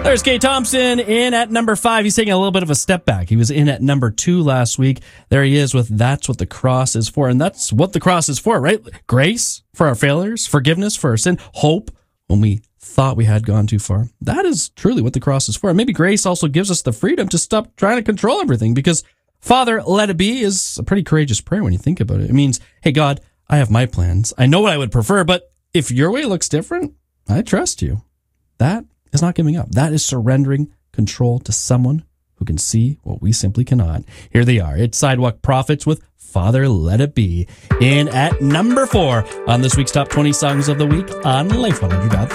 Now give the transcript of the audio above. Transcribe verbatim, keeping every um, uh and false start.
There's Kay Thompson in at number five. He's taking a little bit of a step back. He was in at number two last week. There he is with That's What the Cross Is For. And that's what the cross is for, right? Grace for our failures, forgiveness for our sin, hope when we thought we had gone too far. That is truly what the cross is for. And maybe grace also gives us the freedom to stop trying to control everything, because Father, let it be is a pretty courageous prayer when you think about it. It means, hey, God, I have my plans. I know what I would prefer, but if your way looks different, I trust you. That is not giving up. That is surrendering control to someone who can see what we simply cannot. Here they are. It's Sidewalk Prophets with Father, Let It Be, in at number four on this week's Top twenty Songs of the Week on Life one hundred point three.